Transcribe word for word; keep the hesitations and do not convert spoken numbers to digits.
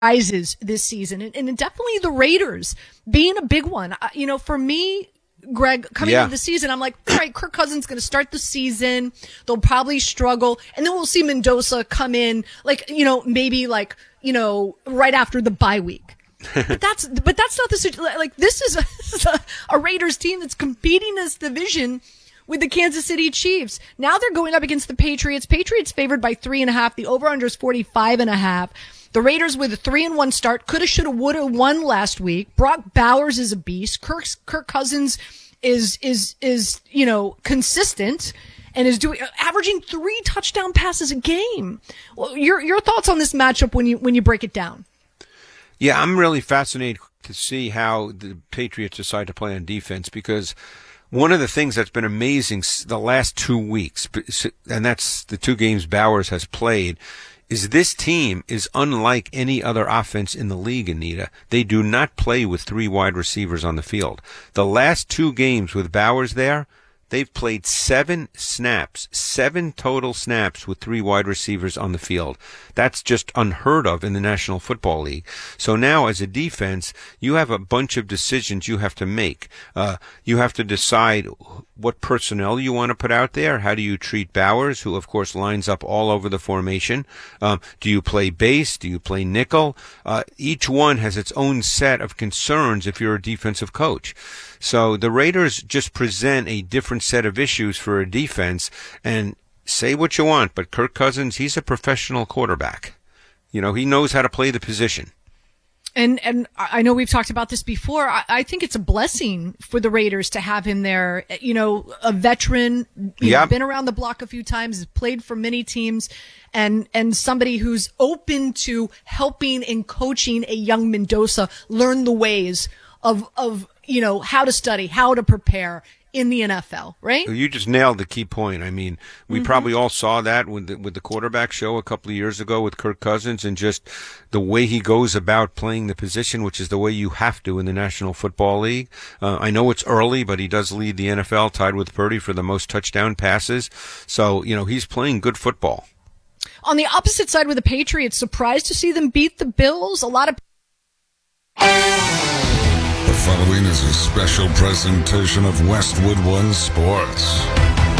surprises this season, and, and definitely the Raiders being a big one. Uh, you know, for me, Greg, coming yeah. into the season, I'm like, all right, Kirk Cousins going to start the season. They'll probably struggle. And then we'll see Mendoza come in, like, you know, maybe like, you know, right after the bye week. But that's, but that's not the situation. Like, this is, a, this is a, a Raiders team that's competing in this division with the Kansas City Chiefs. Now they're going up against the Patriots. Patriots favored by three and a half. The over-under is forty-five and a half. The Raiders with a three and one start, coulda, shoulda, woulda won last week. Brock Bowers is a beast. Kirk, Kirk Cousins is, is, is, you know, consistent and is doing, averaging three touchdown passes a game. Well, your, your thoughts on this matchup when you, when you break it down? Yeah, I'm really fascinated to see how the Patriots decide to play on defense, because one of the things that's been amazing the last two weeks, and that's the two games Bowers has played, is this team is unlike any other offense in the league, Anita. They do not play with three wide receivers on the field. The last two games with Bowers there, they've played seven snaps, seven total snaps with three wide receivers on the field. That's just unheard of in the National Football League. So now, as a defense, you have a bunch of decisions you have to make. Uh, you have to decide what personnel you want to put out there. How do you treat Bowers, who, of course, lines up all over the formation? Um, do you play base? Do you play nickel? Uh, each one has its own set of concerns if you're a defensive coach. So the Raiders just present a different set of issues for a defense, and say what you want, but Kirk Cousins, he's a professional quarterback. You know, he knows how to play the position. And and I know we've talked about this before. I, I think it's a blessing for the Raiders to have him there. You know, a veteran, you yep. know, been around the block a few times, has played for many teams, and and somebody who's open to helping and coaching a young Mendoza learn the ways of of you know how to study, how to prepare in the N F L, right? You just nailed the key point. I mean, we mm-hmm. probably all saw that with the, with the quarterback show a couple of years ago with Kirk Cousins, and just the way he goes about playing the position, which is the way you have to in the National Football League. Uh, I know it's early, but he does lead the N F L, tied with Purdy for the most touchdown passes. So, you know, he's playing good football. On the opposite side with the Patriots, surprised to see them beat the Bills. A lot of The following is a special presentation of Westwood One Sports.